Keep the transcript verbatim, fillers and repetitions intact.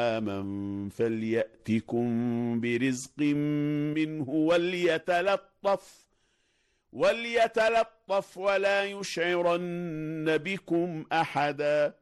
من فليأتكم برزق منه وليتلطف وليتلطف ولا يشعرن بكم أحدا